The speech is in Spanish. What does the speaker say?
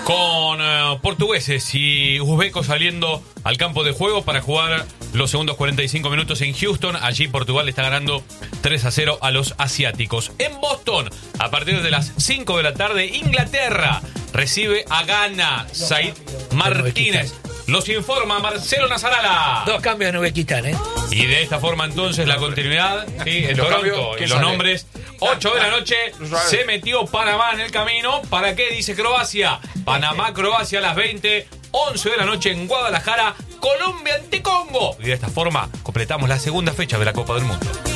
Con portugueses y uzbecos saliendo al campo de juego para jugar los segundos 45 minutos en Houston. Allí Portugal está ganando 3-0 a los asiáticos. En Boston, a partir de las 5 de la tarde, Inglaterra recibe a Ghana. Said Martínez. Los informa Marcelo Nazarala. 2 cambios en Uzbekistán, ¿eh? Y de esta forma entonces la continuidad, sí, en Toronto, y los nombres. 8 de la noche se metió Panamá en el camino. ¿Para qué? Dice Croacia. Panamá-Croacia a las 20. 11 de la noche en Guadalajara. Colombia ante Congo. Y de esta forma completamos la segunda fecha de la Copa del Mundo.